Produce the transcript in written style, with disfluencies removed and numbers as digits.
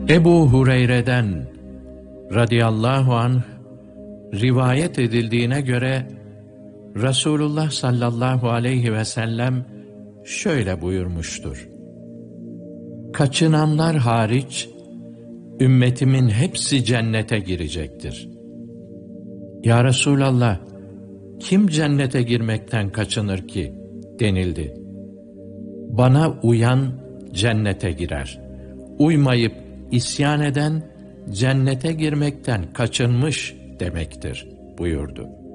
Ebu Hureyre'den radıyallahu anh rivayet edildiğine göre Resulullah sallallahu aleyhi ve sellem şöyle buyurmuştur: Kaçınanlar hariç ümmetimin hepsi cennete girecektir. Ya Resulallah, kim cennete girmekten kaçınır ki denildi. Bana uyan cennete girer. Uymayıp isyan eden cennete girmekten kaçınmış demektir buyurdu.